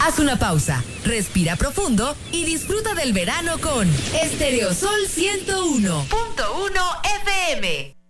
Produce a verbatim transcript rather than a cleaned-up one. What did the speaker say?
Haz una pausa, respira profundo y disfruta del verano con Estereosol ciento uno punto uno F M.